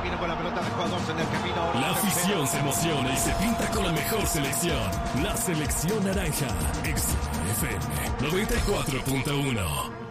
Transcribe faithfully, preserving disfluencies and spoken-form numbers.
viene con la pelota de jugadores en el camino. Ahora La afición se emociona y se pinta con la mejor selección. La selección naranja. X F M noventa y cuatro punto uno.